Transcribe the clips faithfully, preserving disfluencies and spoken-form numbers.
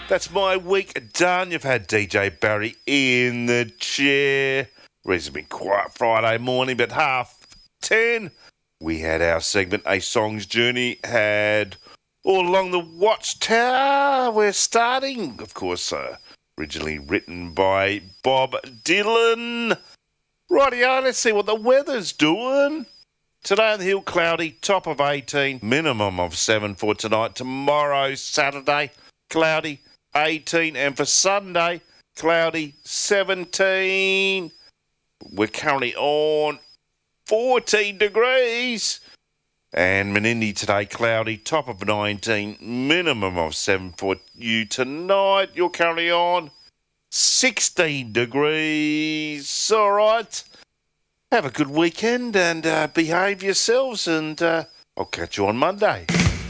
That's my week done. You've had D J Barry in the chair. Reasonably quiet Friday morning, but half ten, we had our segment A Song's Journey. Had All Along the Watchtower. We're starting, of course, uh, originally written by Bob Dylan. Rightio, let's see what the weather's doing. Today on the hill, cloudy, top of eighteen, minimum of seven for tonight. Tomorrow, Saturday, cloudy, eighteen, and for Sunday, cloudy, seventeen. We're currently on fourteen degrees. And Menindee today, cloudy, top of nineteen, minimum of seven for you tonight. You're currently on sixteen degrees. All right. Have a good weekend and uh, behave yourselves, and uh, I'll catch you on Monday.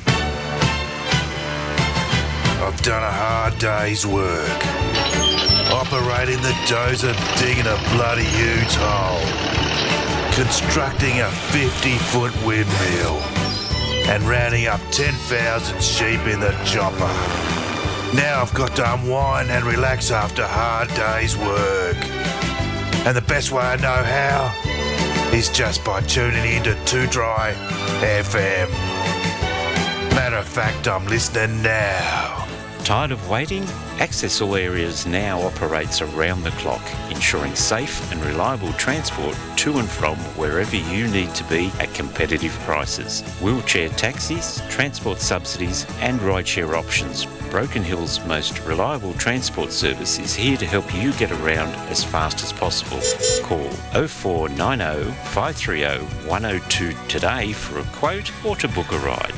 I've done a hard day's work. Operating the dozer, digging a bloody huge hole. Constructing a fifty-foot windmill. And rounding up ten thousand sheep in the chopper. Now I've got to unwind and relax after a hard day's work. And the best way I know how is just by tuning into Too Dry F M. Matter of fact, I'm listening now. Tired of waiting? Access All Areas now operates around the clock, ensuring safe and reliable transport to and from wherever you need to be at competitive prices. Wheelchair taxis, transport subsidies and rideshare options. Broken Hill's most reliable transport service is here to help you get around as fast as possible. Call oh four nine oh, five three oh, one oh two today for a quote or to book a ride.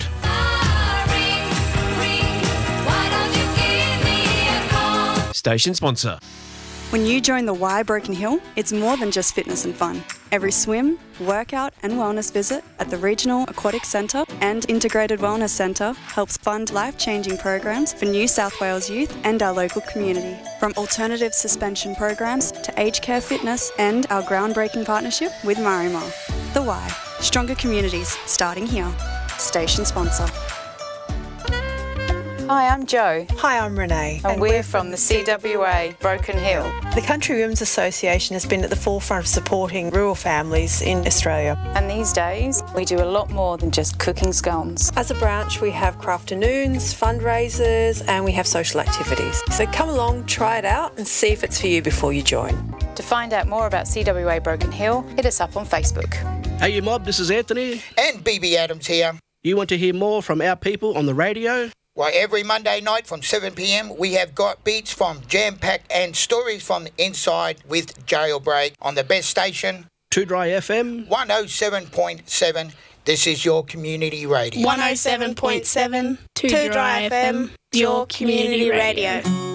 Station sponsor. When you join the Y Broken Hill, it's more than just fitness and fun. Every swim, workout and wellness visit at the Regional Aquatic Centre and Integrated Wellness Centre helps fund life-changing programs for New South Wales youth and our local community. From alternative suspension programs to aged care fitness and our groundbreaking partnership with Marimar. The Y. Stronger communities starting here. Station sponsor. Hi, I'm Jo. Hi, I'm Renee. And, and we're, we're from the C W A Broken Hill. The Country Women's Association has been at the forefront of supporting rural families in Australia. And these days, we do a lot more than just cooking scones. As a branch, we have crafternoons, fundraisers, and we have social activities. So come along, try it out, and see if it's for you before you join. To find out more about C W A Broken Hill, hit us up on Facebook. Hey, you mob, this is Anthony. And B B Adams here. You want to hear more from our people on the radio? Well, every Monday night from seven p m, we have got beats from Jam Pack and stories from the inside with Jailbreak on the best station. Too Dry F M. one oh seven point seven. This is your community radio. one oh seven point seven. Too Dry F M, your community radio.